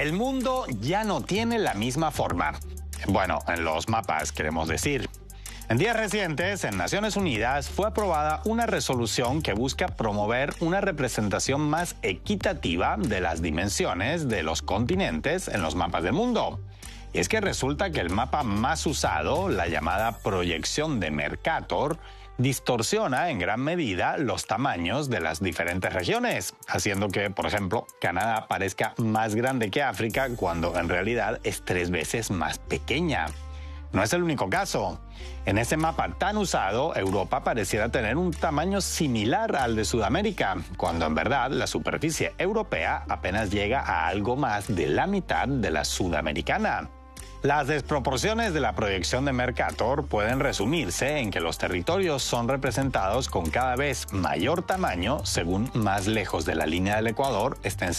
El mundo ya no tiene la misma forma. Bueno, en los mapas queremos decir. En días recientes, en Naciones Unidas, fue aprobada una resolución que busca promover una representación más equitativa de las dimensiones de los continentes en los mapas del mundo. Y es que resulta que el mapa más usado, la llamada proyección de Mercator, distorsiona en gran medida los tamaños de las diferentes regiones, haciendo que, por ejemplo, Canadá parezca más grande que África cuando en realidad es 3 veces más pequeña. No es el único caso. En ese mapa tan usado, Europa pareciera tener un tamaño similar al de Sudamérica, cuando en verdad la superficie europea apenas llega a algo más de la mitad de la sudamericana. Las desproporciones de la proyección de Mercator pueden resumirse en que los territorios son representados con cada vez mayor tamaño según más lejos de la línea del Ecuador estén